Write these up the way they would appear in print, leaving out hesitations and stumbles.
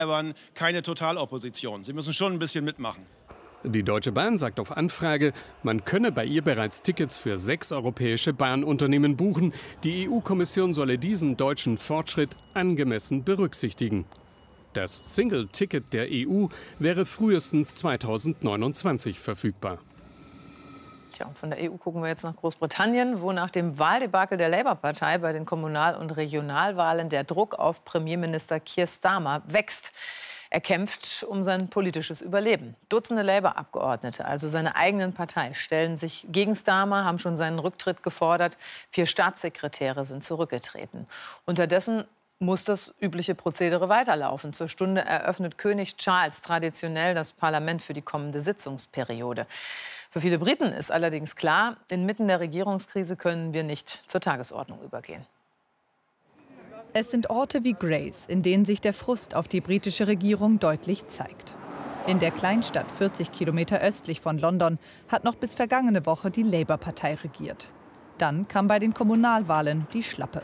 aber keine Totalopposition. Sie müssen schon ein bisschen mitmachen. Die Deutsche Bahn sagt auf Anfrage, man könne bei ihr bereits Tickets für 6 europäische Bahnunternehmen buchen. Die EU-Kommission solle diesen deutschen Fortschritt angemessen berücksichtigen. Das Single-Ticket der EU wäre frühestens 2029 verfügbar. Tja, und von der EU gucken wir jetzt nach Großbritannien, wo nach dem Wahldebakel der Labour-Partei bei den Kommunal- und Regionalwahlen der Druck auf Premierminister Keir Starmer wächst. Er kämpft um sein politisches Überleben. Dutzende Labour-Abgeordnete, also seine eigenen Partei, stellen sich gegen Starmer, haben schon seinen Rücktritt gefordert. 4 Staatssekretäre sind zurückgetreten. Unterdessen muss das übliche Prozedere weiterlaufen. Zur Stunde eröffnet König Charles traditionell das Parlament für die kommende Sitzungsperiode. Für viele Briten ist allerdings klar, inmitten der Regierungskrise können wir nicht zur Tagesordnung übergehen. Es sind Orte wie Grays, in denen sich der Frust auf die britische Regierung deutlich zeigt. In der Kleinstadt 40 Kilometer östlich von London hat noch bis vergangene Woche die Labour-Partei regiert. Dann kam bei den Kommunalwahlen die Schlappe.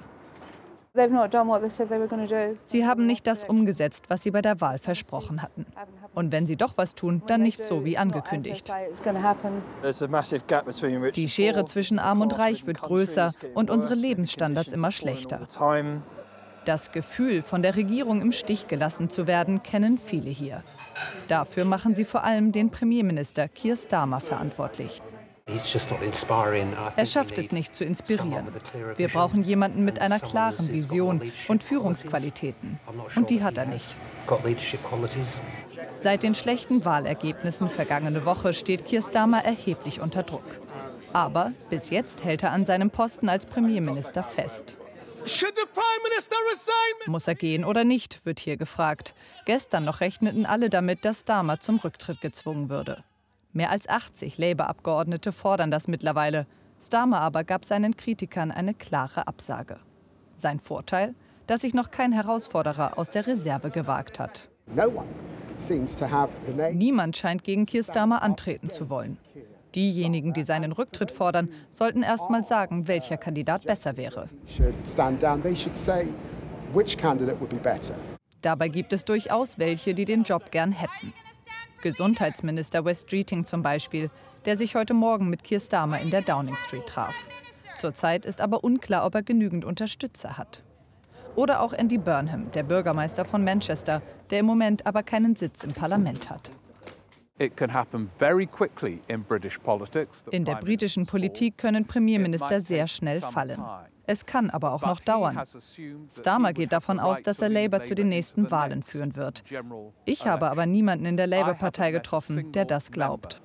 Sie haben nicht das umgesetzt, was sie bei der Wahl versprochen hatten. Und wenn sie doch was tun, dann nicht so wie angekündigt. Die Schere zwischen Arm und Reich wird größer und unsere Lebensstandards immer schlechter. Das Gefühl, von der Regierung im Stich gelassen zu werden, kennen viele hier. Dafür machen sie vor allem den Premierminister Keir Starmer verantwortlich. Er schafft es nicht zu inspirieren. Wir brauchen jemanden mit einer klaren Vision und Führungsqualitäten. Und die hat er nicht. Seit den schlechten Wahlergebnissen vergangene Woche steht Keir Starmer erheblich unter Druck. Aber bis jetzt hält er an seinem Posten als Premierminister fest. Muss er gehen oder nicht, wird hier gefragt. Gestern noch rechneten alle damit, dass Starmer zum Rücktritt gezwungen würde. Mehr als 80 Labour-Abgeordnete fordern das mittlerweile. Starmer aber gab seinen Kritikern eine klare Absage. Sein Vorteil, dass sich noch kein Herausforderer aus der Reserve gewagt hat. Niemand scheint gegen Keir Starmer antreten zu wollen. Diejenigen, die seinen Rücktritt fordern, sollten erst mal sagen, welcher Kandidat besser wäre. Dabei gibt es durchaus welche, die den Job gern hätten. Gesundheitsminister Wes Streeting zum Beispiel, der sich heute Morgen mit Keir Starmer in der Downing Street traf. Zurzeit ist aber unklar, ob er genügend Unterstützer hat. Oder auch Andy Burnham, der Bürgermeister von Manchester, der im Moment aber keinen Sitz im Parlament hat. In der britischen Politik können Premierminister sehr schnell fallen. Es kann aber auch noch dauern. Starmer geht davon aus, dass er Labour zu den nächsten Wahlen führen wird. Ich habe aber niemanden in der Labour-Partei getroffen, der das glaubt.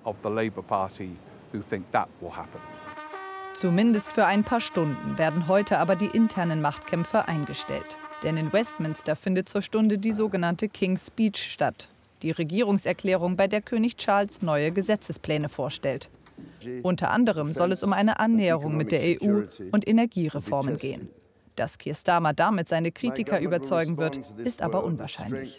Zumindest für ein paar Stunden werden heute aber die internen Machtkämpfe eingestellt. Denn in Westminster findet zur Stunde die sogenannte King's Speech statt. Die Regierungserklärung, bei der König Charles neue Gesetzespläne vorstellt. Unter anderem soll es um eine Annäherung mit der EU und Energiereformen gehen. Dass Keir Starmer damit seine Kritiker überzeugen wird, ist aber unwahrscheinlich.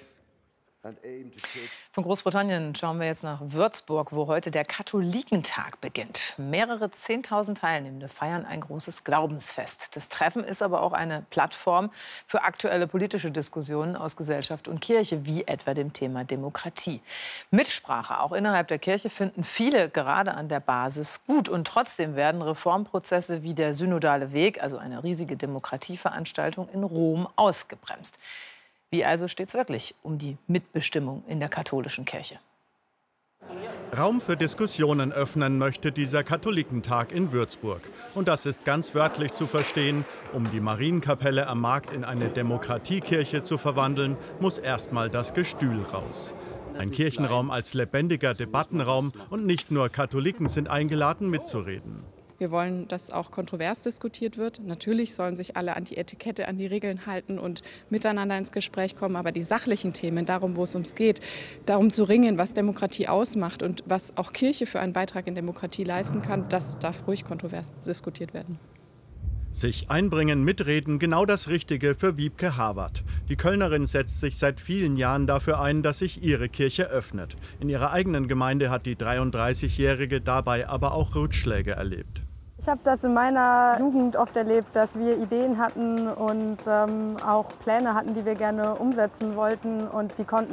Von Großbritannien schauen wir jetzt nach Würzburg, wo heute der Katholikentag beginnt. Mehrere 10.000 Teilnehmende feiern ein großes Glaubensfest. Das Treffen ist aber auch eine Plattform für aktuelle politische Diskussionen aus Gesellschaft und Kirche, wie etwa dem Thema Demokratie. Mitsprache auch innerhalb der Kirche finden viele gerade an der Basis gut. Und trotzdem werden Reformprozesse wie der Synodale Weg, also eine riesige Demokratieveranstaltung in Rom, ausgebremst. Wie also steht es wirklich um die Mitbestimmung in der katholischen Kirche? Raum für Diskussionen öffnen möchte dieser Katholikentag in Würzburg. Und das ist ganz wörtlich zu verstehen. Um die Marienkapelle am Markt in eine Demokratiekirche zu verwandeln, muss erstmal das Gestühl raus. Ein Kirchenraum als lebendiger Debattenraum und nicht nur Katholiken sind eingeladen mitzureden. Wir wollen, dass auch kontrovers diskutiert wird. Natürlich sollen sich alle an die Etikette, an die Regeln halten und miteinander ins Gespräch kommen. Aber die sachlichen Themen, darum, wo es ums geht, darum zu ringen, was Demokratie ausmacht und was auch Kirche für einen Beitrag in Demokratie leisten kann, das darf ruhig kontrovers diskutiert werden. Sich einbringen, mitreden, genau das Richtige für Wiebke Harvard. Die Kölnerin setzt sich seit vielen Jahren dafür ein, dass sich ihre Kirche öffnet. In ihrer eigenen Gemeinde hat die 33-Jährige dabei aber auch Rückschläge erlebt. Ich habe das in meiner Jugend oft erlebt, dass wir Ideen hatten und auch Pläne hatten, die wir gerne umsetzen wollten und die konnten